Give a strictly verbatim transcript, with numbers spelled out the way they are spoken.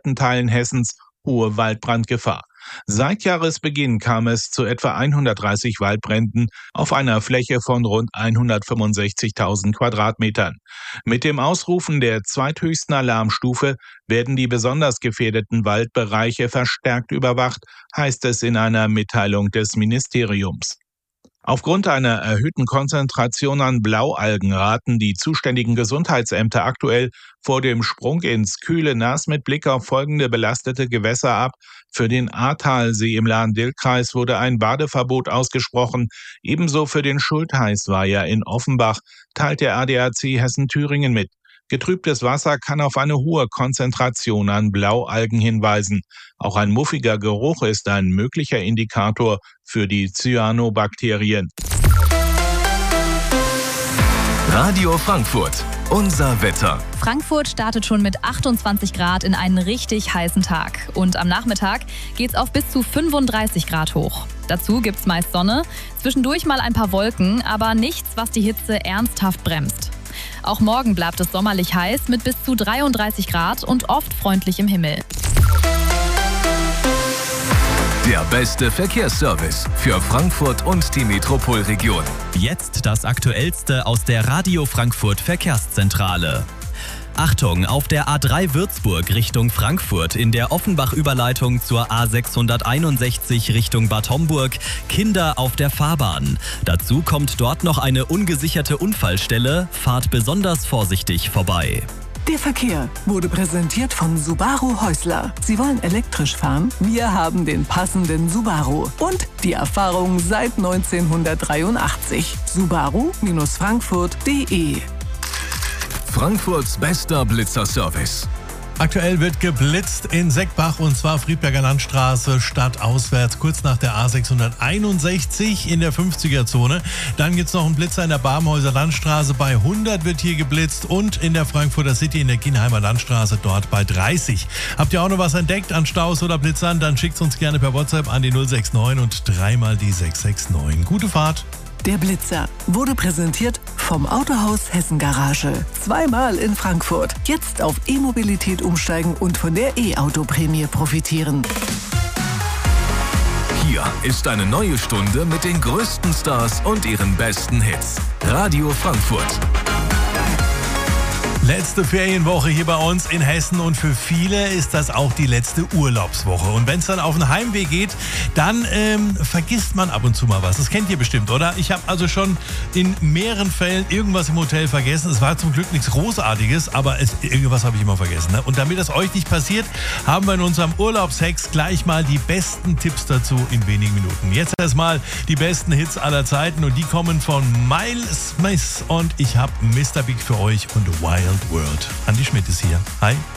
weiten Teilen Hessens hohe Waldbrandgefahr. Seit Jahresbeginn kam es zu etwa hundertdreißig Waldbränden auf einer Fläche von rund hundertfünfundsechzigtausend Quadratmetern. Mit dem Ausrufen der zweithöchsten Alarmstufe werden die besonders gefährdeten Waldbereiche verstärkt überwacht, heißt es in einer Mitteilung des Ministeriums. Aufgrund einer erhöhten Konzentration an Blaualgen raten die zuständigen Gesundheitsämter aktuell vor dem Sprung ins kühle Nass mit Blick auf folgende belastete Gewässer ab. Für den Ahrtalsee im Lahn-Dill-Kreis wurde ein Badeverbot ausgesprochen, ebenso für den Schultheißweiher in Offenbach, teilt der A D A C Hessen-Thüringen mit. Getrübtes Wasser kann auf eine hohe Konzentration an Blaualgen hinweisen. Auch ein muffiger Geruch ist ein möglicher Indikator für die Cyanobakterien. Radio Frankfurt, unser Wetter. Frankfurt startet schon mit achtundzwanzig Grad in einen richtig heißen Tag. Und am Nachmittag geht's auf bis zu fünfunddreißig Grad hoch. Dazu gibt's meist Sonne, zwischendurch mal ein paar Wolken, aber nichts, was die Hitze ernsthaft bremst. Auch morgen bleibt es sommerlich heiß mit bis zu dreiunddreißig Grad und oft freundlich im Himmel. Der beste Verkehrsservice für Frankfurt und die Metropolregion. Jetzt das Aktuellste aus der Radio Frankfurt Verkehrszentrale. Achtung, auf der A drei Würzburg Richtung Frankfurt in der Offenbach-Überleitung zur A sechshunderteinundsechzig Richtung Bad Homburg Kinder auf der Fahrbahn. Dazu kommt dort noch eine ungesicherte Unfallstelle. Fahrt besonders vorsichtig vorbei. Der Verkehr wurde präsentiert von Subaru Häusler. Sie wollen elektrisch fahren? Wir haben den passenden Subaru und die Erfahrung seit neunzehnhundertdreiundachtzig. Subaru Frankfurt punkt de. Frankfurts bester Blitzerservice. Aktuell wird geblitzt in Seckbach und zwar Friedberger Landstraße stadtauswärts, kurz nach der A sechshunderteinundsechzig in der fünfziger-Zone. Dann gibt es noch einen Blitzer in der Barmhäuser Landstraße, bei hundert wird hier geblitzt und in der Frankfurter City in der Kienheimer Landstraße dort bei dreißig. Habt ihr auch noch was entdeckt an Staus oder Blitzern? Dann schickt uns gerne per WhatsApp an die null sechs neun und dreimal die sechs sechs neun. Gute Fahrt! Der Blitzer wurde präsentiert vom Autohaus Hessen Garage. Zweimal in Frankfurt. Jetzt auf E-Mobilität umsteigen und von der E-Auto-Prämie profitieren. Hier ist eine neue Stunde mit den größten Stars und ihren besten Hits. Radio Frankfurt. Letzte Ferienwoche hier bei uns in Hessen und für viele ist das auch die letzte Urlaubswoche. Und wenn es dann auf den Heimweg geht, dann ähm, vergisst man ab und zu mal was. Das kennt ihr bestimmt, oder? Ich habe also schon in mehreren Fällen irgendwas im Hotel vergessen. Es war zum Glück nichts Großartiges, aber es, irgendwas habe ich immer vergessen. Ne? Und damit das euch nicht passiert, haben wir in unserem Urlaubshex gleich mal die besten Tipps dazu in wenigen Minuten. Jetzt erstmal die besten Hits aller Zeiten und die kommen von Miles Smith und ich habe Mister Big für euch und Wild World. Andi Schmidt ist hier. Hi.